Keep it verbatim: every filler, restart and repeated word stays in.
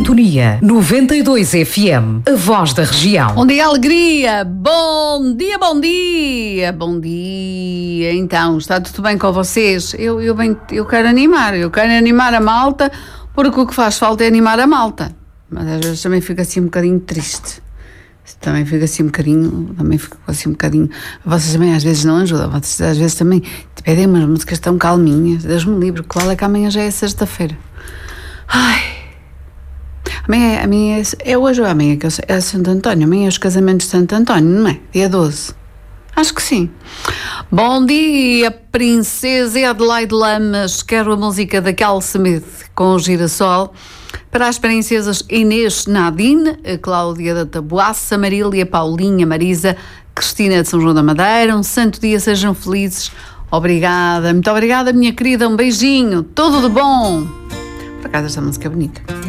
sintonia. noventa e dois F M, a voz da região. Bom dia, alegria! Bom dia, bom dia! Bom dia! Então, está tudo bem com vocês? Eu, eu, bem, eu quero animar, eu quero animar a malta, porque o que faz falta é animar a malta. Mas às vezes também fico assim um bocadinho triste. Também fico assim um bocadinho, também fico assim um bocadinho. Vocês também às vezes não ajudam, vocês às vezes também te pedem umas músicas tão calminhas. Deus-me livre, que vale é que amanhã já é sexta-feira. Ai, amanhã, é, amanhã é, é hoje ou amanhã que é Santo António? Amanhã é os casamentos de Santo António, não é? Dia doze. Acho que sim. Bom dia, Princesa Adelaide Lamas. Quero a música da Cal Smith com o Girassol. Para as princesas Inês Nadine, Cláudia da Taboaça, Marília, Paulinha, Marisa, Cristina de São João da Madeira. Um santo dia, sejam felizes. Obrigada, muito obrigada, minha querida. Um beijinho, tudo de bom. Por acaso esta música é bonita.